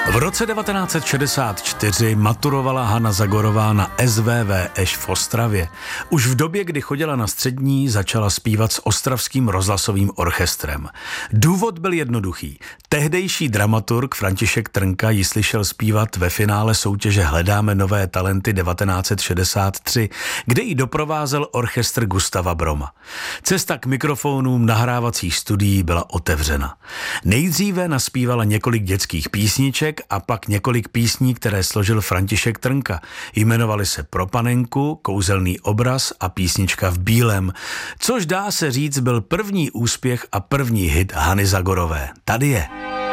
V roce 1964 maturovala Hana Zagorová na SVVŠ v Ostravě. Už v době, kdy chodila na střední, začala zpívat s Ostravským rozhlasovým orchestrem. Důvod byl jednoduchý. Tehdejší dramaturg František Trnka ji slyšel zpívat ve finále soutěže Hledáme nové talenty 1963, kde ji doprovázel orchestr Gustava Broma. Cesta k mikrofonům nahrávacích studií byla otevřena. Nejdříve naspívala několik dětských písniček a pak několik písní, které složil František Trnka. Jmenovaly se Pro panenku, Kouzelný obraz a Písnička v bílém, což dá se říct byl první úspěch a první hit Hany Zagorové. Tady je.